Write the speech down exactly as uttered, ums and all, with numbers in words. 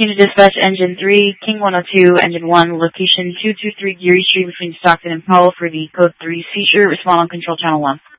Unit Dispatch, Engine three, King one oh two, Engine one, location two two three Geary Street between Stockton and Powell for the Code three seizure. Respond on Control Channel one.